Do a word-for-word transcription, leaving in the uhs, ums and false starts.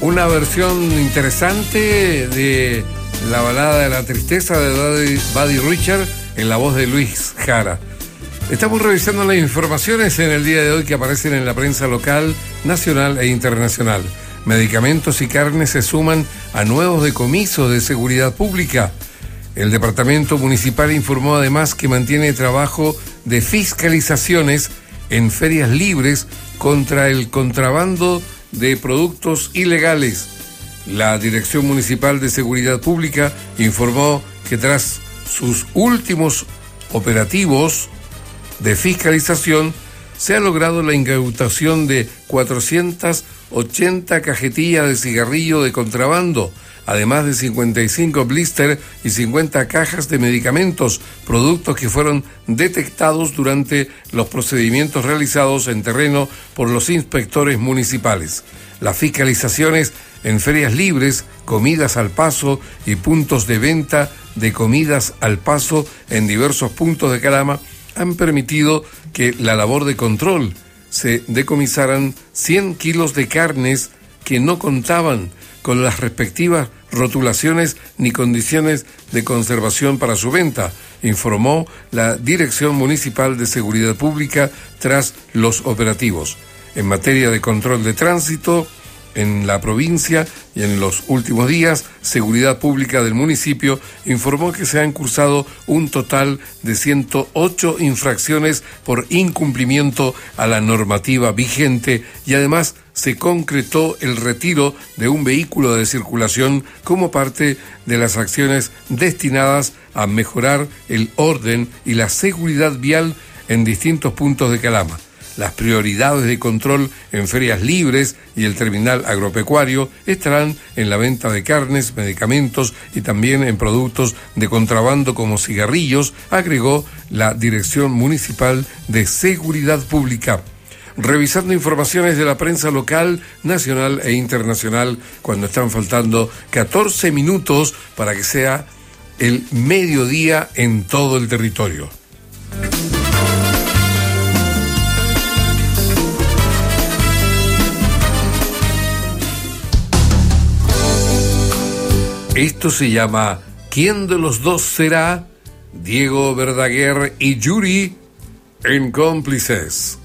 una versión interesante de la balada de la tristeza de Buddy, Buddy Richard en la voz de Luis Jara. Estamos revisando las informaciones en el día de hoy que aparecen en la prensa local, nacional e internacional. Medicamentos y carnes se suman a nuevos decomisos de seguridad pública. El Departamento Municipal informó además que mantiene trabajo de fiscalizaciones en ferias libres contra el contrabando de productos ilegales. La Dirección Municipal de Seguridad Pública informó que tras sus últimos operativos de fiscalización se ha logrado la incautación de cuatrocientas ochenta cajetillas de cigarrillo de contrabando, además de cincuenta y cinco blister y cincuenta cajas de medicamentos, productos que fueron detectados durante los procedimientos realizados en terreno por los inspectores municipales. Las fiscalizaciones en ferias libres, comidas al paso y puntos de venta de comidas al paso en diversos puntos de Calama han permitido que la labor de control se decomisaran cien kilos de carnes que no contaban con las respectivas rotulaciones ni condiciones de conservación para su venta, informó la Dirección Municipal de Seguridad Pública tras los operativos. En materia de control de tránsito en la provincia y en los últimos días, Seguridad Pública del municipio informó que se han cursado un total de ciento ocho infracciones por incumplimiento a la normativa vigente y además se concretó el retiro de un vehículo de circulación como parte de las acciones destinadas a mejorar el orden y la seguridad vial en distintos puntos de Calama. Las prioridades de control en ferias libres y el terminal agropecuario estarán en la venta de carnes, medicamentos y también en productos de contrabando como cigarrillos, agregó la Dirección Municipal de Seguridad Pública. Revisando informaciones de la prensa local, nacional e internacional, cuando están faltando catorce minutos para que sea el mediodía en todo el territorio. Esto se llama ¿Quién de los dos será? Diego Verdaguer y Yuri en Cómplices.